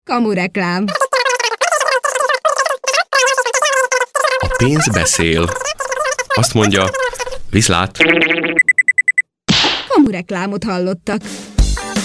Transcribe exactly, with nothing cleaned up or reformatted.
Kamureklám. A pénz beszél. Azt mondja, viszlát. Kamureklámot hallottak.